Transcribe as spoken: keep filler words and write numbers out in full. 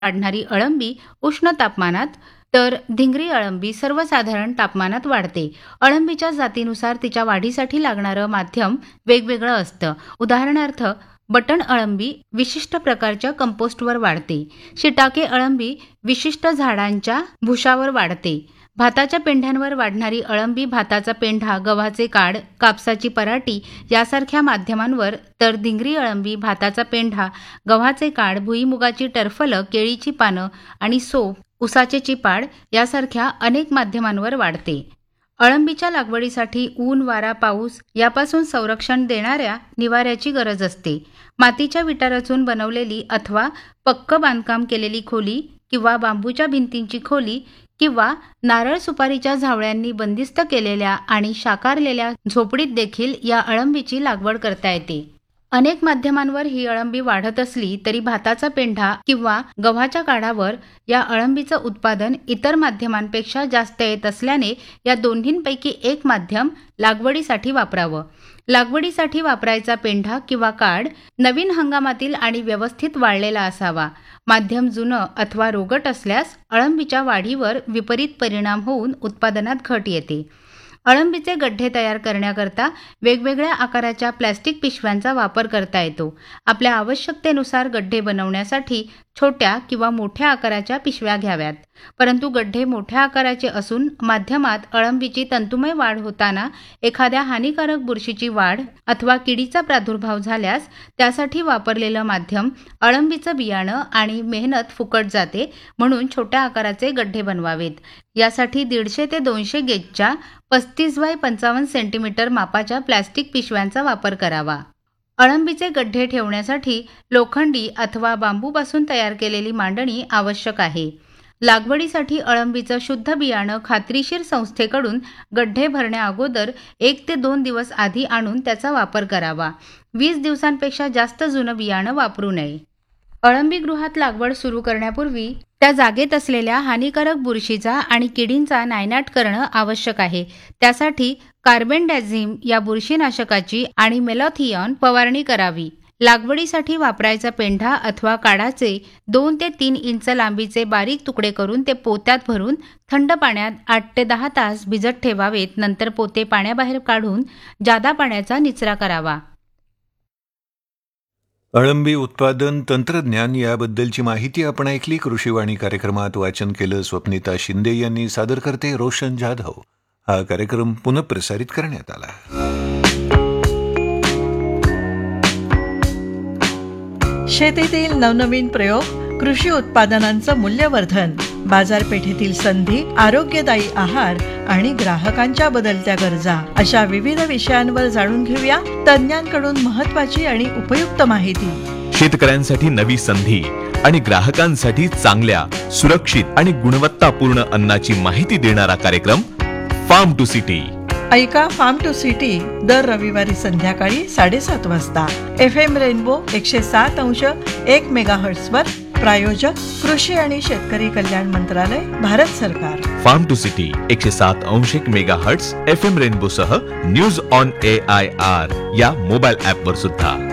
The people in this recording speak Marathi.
वाढणारी अळंबी उष्ण तापमानात, तर धिंगरी अळंबी सर्वसाधारण तापमानात वाढते. अळंबीच्या जातीनुसार तिच्या वाढीसाठी लागणारं माध्यम वेगवेगळं असतं. उदाहरणार्थ, बटण अळंबी विशिष्ट प्रकारच्या कंपोस्टवर वाढते. शिटाके अळंबी विशिष्ट झाडांच्या भुशावर वाढते. भाताच्या पेंढ्यांवर वाढणारी अळंबी भाताचा पेंढा, गव्हाचे काड, कापसाची पराटी यासारख्या माध्यमांवर, तर धिंगरी अळंबी भाताचा पेंढा, गव्हाचे काड, भुईमुगाची टरफलं, केळीची पानं आणि सोप, उसाचे चिपाड यासारख्या अनेक माध्यमांवर वाढते. अळंबीच्या लागवडीसाठी ऊन, वारा, पाऊस यापासून संरक्षण देणाऱ्या निवाऱ्याची गरज असते. मातीच्या विटा रचून बनवलेली अथवा पक्क बांधकाम केलेली खोली किंवा बांबूच्या भिंतींची खोली किंवा नारळ सुपारीच्या झावळ्यांनी बंदिस्त केलेल्या आणि शाकारलेल्या झोपडीत देखील या अळंबीची लागवड करता येते. अनेक माध्यमांवर ही अळंबी वाढत असली तरी भाताचा पेंढा किंवा गव्हाच्या काडावर या अळंबीचं उत्पादन इतर माध्यमांपेक्षा जास्त येत असल्याने या दोन्हींपैकी एक माध्यम लागवडीसाठी वापरावं. लागवडीसाठी वापरायचा पेंढा किंवा काड नवीन हंगामातील आणि व्यवस्थित वाळलेला असावा. माध्यम जुनं अथवा रोगट असल्यास अळंबीच्या वाढीवर विपरीत परिणाम होऊन उत्पादनात घट येते. अळंबीचे गड्ढे तयार करण्याकरता वेगवेगळ्या आकाराच्या प्लॅस्टिक पिशव्यांचा वापर करता येतो. आपल्या आवश्यकतेनुसार गड्ढे बनवण्यासाठी छोट्या किंवा मोठ्या आकाराच्या पिशव्या घ्याव्यात. परंतु गड्ढे मोठ्या आकाराचे असून माध्यमात अळंबीची तंतुमय वाढ होताना एखाद्या हानिकारक बुरशीची वाढ अथवा किडीचा प्रादुर्भाव झाल्यास त्यासाठी वापरलेलं माध्यम अळंबीचं बियाणं आणि मेहनत फुकट जाते, म्हणून छोट्या आकाराचे गड्ढे बनवावेत. यासाठी दीडशे ते दोनशे गेजच्या पस्तीस बाय पंचावन्न सेंटीमीटर मापाच्या प्लॅस्टिक पिशव्यांचा वापर करावा. अळंबीचे गड्ढे ठेवण्यासाठी लोखंडी अथवा बांबूपासून तयार केलेली मांडणी आवश्यक आहे. लागवडीसाठी अळंबीचं शुद्ध बियाणं खात्रीशीर संस्थेकडून गड्ढे भरण्या अगोदर एक ते दोन दिवस आधी आणून त्याचा वापर करावा. वीस दिवसांपेक्षा जास्त जुनं बियाणं वापरू नये. अळंबी गृहात लागवड सुरू करण्यापूर्वी त्या जागेत असलेल्या हानिकारक बुरशीचा आणि किडींचा नायनाट करणं आवश्यक आहे. त्यासाठी कार्बेंडॅझिम या बुरशीनाशकाची आणि मेलॉथियॉन फवारणी करावी. लागवडीसाठी वापरायचा पेंढा अथवा काडाचे दोन ते तीन इंच लांबीचे बारीक तुकडे करून ते पोत्यात भरून थंड पाण्यात आठ ते दहा तास भिजत ठेवावेत. नंतर पोते पाण्याबाहेर काढून जादा पाण्याचा निचरा करावा. अळंबी उत्पादन तंत्रज्ञान याबद्दलची माहिती आपण ऐकली. कृषीवाणी कार्यक्रमात वाचन केलं स्वप्निता शिंदे यांनी. सादर करते रोशन जाधव. हा कार्यक्रम पुनःप्रसारित करण्यात आला. शेतीतील नवनवीन प्रयोग, कृषी उत्पादनांचं मूल्यवर्धन, बाजारपेठेतील संधी, आरोग्यदायी आहार आणि ग्राहकांच्या बदलत्या गरजा अशा विविध विषयांवर जाणून घेऊया तज्ञांकडून महत्त्वाची आणि उपयुक्त माहिती. शेतकऱ्यांसाठी नवी संधी आणि ग्राहकांसाठी चांगल्या, सुरक्षित आणि गुणवत्तापूर्ण अन्नाची माहिती देणारा कार्यक्रम फार्म टू सिटी. ऐका फार्म टू सिटी दर रविवारी संध्याकाळी साडेसात वाजता एफ एम रेनबो एकशे सात अंश एक मेगाहर्ट्झवर. प्रायोजक कृषी आणि शेतकरी कल्याण मंत्रालय, भारत सरकार. फार्म टू सिटी एकशे सात अंश एक मेगाहर्ट्झ एफ एम रेनबो सह news on A I R या मोबाईल ऍप वर सुद्धा.